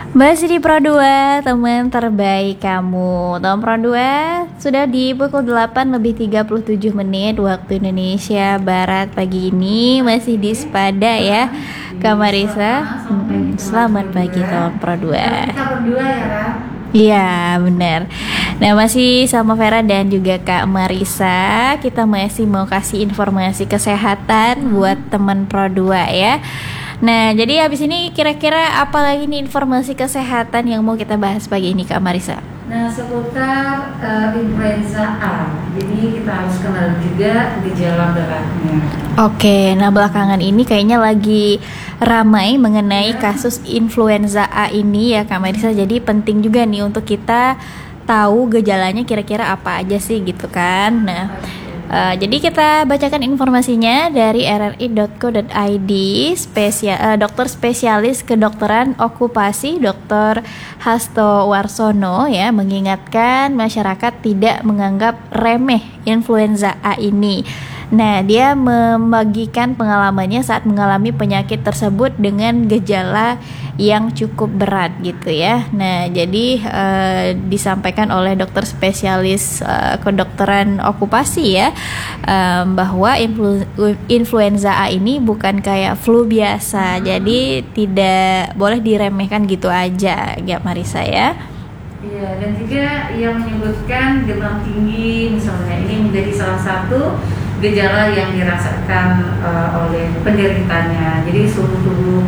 Masih di Pro 2, teman terbaik kamu. Teman Pro 2 sudah di pukul 8 lebih 37 menit waktu Indonesia Barat pagi ini. Masih di Spada ya, Kak Marisa. Selamat pagi teman Pro 2. Kita berdua ya, Ra? Iya benar. Nah masih sama Vera dan juga Kak Marisa. Kita masih mau kasih informasi kesehatan buat teman Pro 2 ya. Nah jadi habis ini kira-kira apa lagi nih informasi kesehatan yang mau kita bahas pagi ini Kak Marisa? Nah, seputar influenza A. Jadi kita harus kenal juga gejala beratnya. Oke, nah belakangan ini kayaknya lagi ramai mengenai kasus influenza A ini ya Kak Marisa. Jadi penting juga nih untuk kita tahu gejalanya kira-kira apa aja sih gitu kan. Nah jadi kita bacakan informasinya dari rri.co.id. Dokter spesialis kedokteran okupasi Dr. Hasto Warsono ya mengingatkan masyarakat tidak menganggap remeh influenza A ini. Nah, dia membagikan pengalamannya saat mengalami penyakit tersebut dengan gejala yang cukup berat gitu ya. Nah, jadi disampaikan oleh dokter spesialis kedokteran okupasi ya bahwa influenza A ini bukan kayak flu biasa. Jadi tidak boleh diremehkan gitu aja, ya Marisa ya. Iya, dan juga yang menyebutkan demam tinggi misalnya ini menjadi salah satu gejala yang dirasakan oleh penderitanya. Jadi suhu tubuh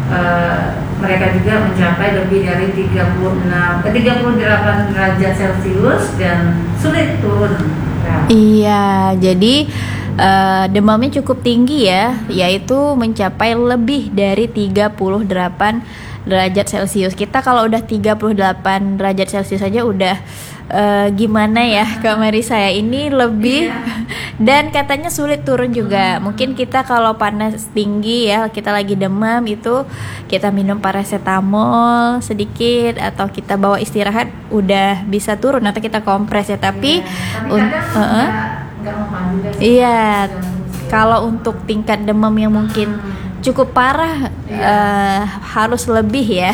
mereka juga mencapai lebih dari 38 derajat Celcius dan sulit turun. Ya. Iya, jadi demamnya cukup tinggi ya, yaitu mencapai lebih dari 38 derajat Celcius. Kita kalau udah 38 derajat Celcius aja udah gimana ya Kak Marisa ya, ini lebih dan katanya sulit turun juga. Mungkin kita kalau panas tinggi ya, kita lagi demam itu kita minum paracetamol sedikit atau kita bawa istirahat udah bisa turun atau kita kompres ya. Tapi iya, kalau untuk tingkat demam yang mungkin cukup parah harus lebih ya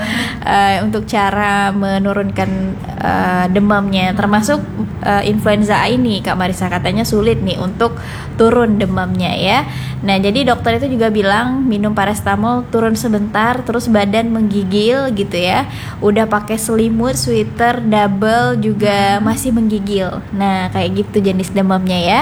untuk cara menurunkan demamnya, termasuk influenza A ini Kak Marisa katanya sulit nih untuk turun demamnya ya. Nah jadi dokter itu juga bilang minum paracetamol turun sebentar terus badan menggigil gitu ya, udah pakai selimut, sweater, double juga masih menggigil. Nah kayak gitu jenis demamnya ya.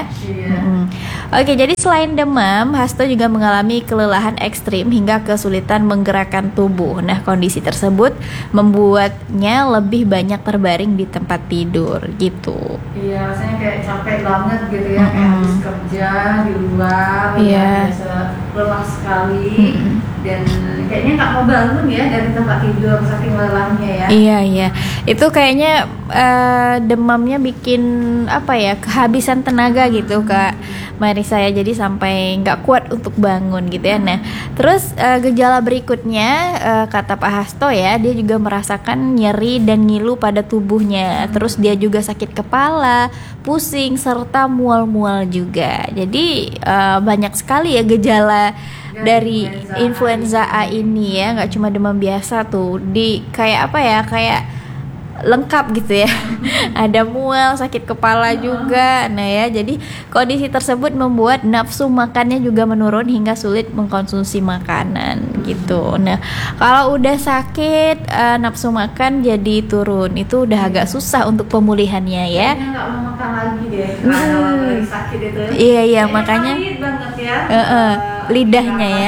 Oke, jadi selain demam, Hasto juga mengalami kelelahan ekstrim hingga kesulitan menggerakkan tubuh. Nah, kondisi tersebut membuatnya lebih banyak terbaring di tempat tidur, gitu. Iya, rasanya kayak capek banget gitu ya, kayak habis kerja di luar, biasa lelah sekali, dan kayaknya nggak mau bangun ya dari tempat tidur saking lelahnya ya. Iya, itu kayaknya demamnya bikin apa ya, kehabisan tenaga gitu Kak Marisa ya, jadi sampai nggak kuat untuk bangun gitu ya. Nah terus gejala berikutnya kata Pak Hasto ya, dia juga merasakan nyeri dan ngilu pada tubuhnya. Terus dia juga sakit kepala, pusing serta mual-mual juga. Jadi banyak sekali ya gejala dari influenza A ini ya, nggak cuma demam biasa tuh, di kayak apa ya, kayak lengkap gitu ya. Ada mual, sakit kepala juga. Nah ya, jadi kondisi tersebut membuat nafsu makannya juga menurun hingga sulit mengkonsumsi makanan gitu. Nah kalau udah sakit nafsu makan jadi turun, itu udah agak susah untuk pemulihannya ya. Kayaknya nggak mau makan lagi deh kalau lagi sakit itu. Iya makanya banget ya. Lidahnya ya.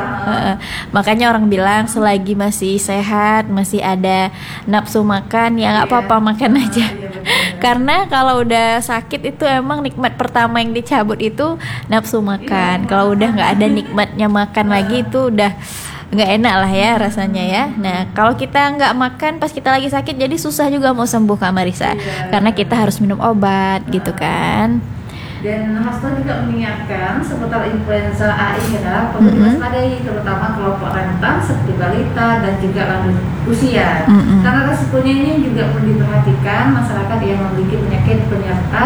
Makanya orang bilang selagi masih sehat, masih ada nafsu makan ya nggak apa-apa makan aja. Karena kalau udah sakit itu emang nikmat pertama yang dicabut itu nafsu makan. Kalau udah nggak ada nikmatnya makan lagi itu udah nggak enak lah ya rasanya ya. Nah kalau kita nggak makan pas kita lagi sakit jadi susah juga mau sembuh Kak Marisa, karena kita harus minum obat gitu kan. Dan Hasto juga mengingatkan seputar influenza A ini adalah perlu diwaspadai, terutama kelompok rentan seperti balita dan juga lanjut usia. Karena resikonya ini juga perlu diperhatikan masyarakat yang memiliki penyakit penyerta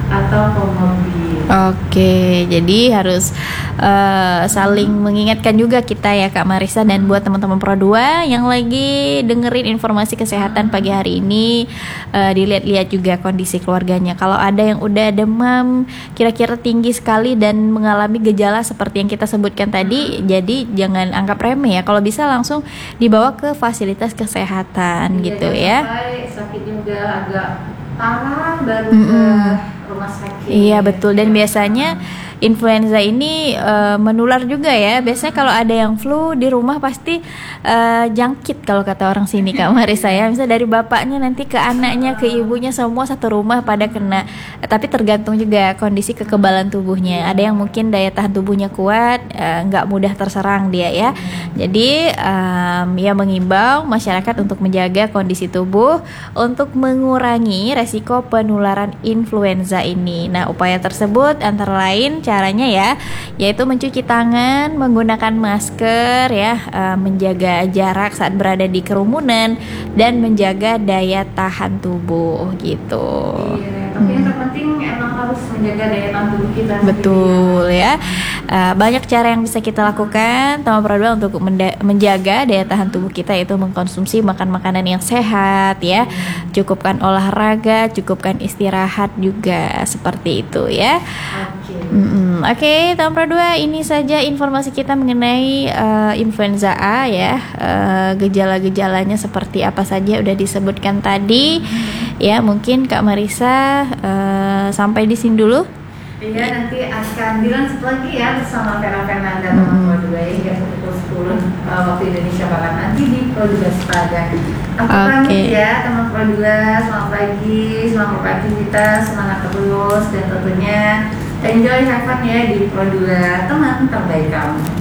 atau komorbid. Oke, jadi harus saling mengingatkan juga kita ya Kak Marisa, dan buat teman-teman Pro 2 yang lagi dengerin informasi kesehatan pagi hari ini, dilihat-lihat juga kondisi keluarganya. Kalau ada yang udah demam kira-kira tinggi sekali dan mengalami gejala seperti yang kita sebutkan tadi, jadi jangan anggap remeh ya. Kalau bisa langsung dibawa ke fasilitas kesehatan gitu ya. Sampai sakit juga agak parah baru ke rumah sakit. Iya betul, dan biasanya influenza ini menular juga ya. Biasanya kalau ada yang flu di rumah pasti jangkit kalau kata orang sini Kak Marisa ya. Misalnya dari bapaknya nanti ke anaknya, ke ibunya, semua satu rumah pada kena. Tapi tergantung juga kondisi kekebalan tubuhnya. Ada yang mungkin daya tahan tubuhnya kuat, nggak mudah terserang dia ya. Jadi ya mengimbau masyarakat untuk menjaga kondisi tubuh untuk mengurangi resiko penularan influenza ini. Nah, upaya tersebut antara lain caranya ya, yaitu mencuci tangan, menggunakan masker ya, menjaga jarak saat berada di kerumunan, dan menjaga daya tahan tubuh gitu. Iya, tapi yang terpenting emang harus menjaga daya tahan tubuh kita. Betul ya. Banyak cara yang bisa kita lakukan teman Pro 2 untuk menjaga daya tahan tubuh kita, yaitu mengkonsumsi makan makanan yang sehat ya, cukupkan olahraga, cukupkan istirahat juga, seperti itu ya. Oke, teman Pro 2, ini saja informasi kita mengenai influenza A ya. Gejala-gejalanya seperti apa saja udah disebutkan tadi ya. Mungkin Kak Marisa sampai di sini dulu. Iya, nanti akan dilanjut lagi ya bersama Vera Fernanda teman Pro 2 hingga pukul 10 waktu Indonesia Barat nanti di Pro 2 Padang. Aku pamit ya teman Pro 2, selamat pagi, selamat beraktivitas, semangat terus, dan tentunya enjoy, have fun ya di Pro 2, teman terbaik kamu.